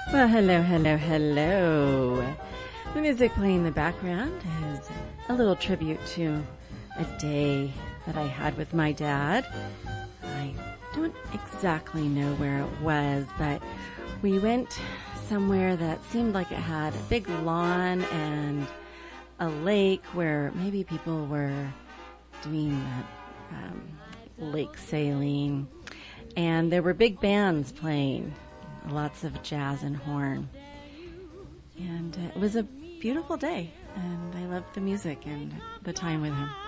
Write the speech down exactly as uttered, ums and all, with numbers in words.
Well, hello, hello, hello. The music playing in the background is a little tribute to a day that I had with my dad. I don't exactly know where it was, but we went somewhere that seemed like it had a big lawn and a lake where maybe people were doing that um, lake sailing. And there were big bands playing, lots of jazz and horn. And uh, it was a beautiful day, and I loved the music and the time with him.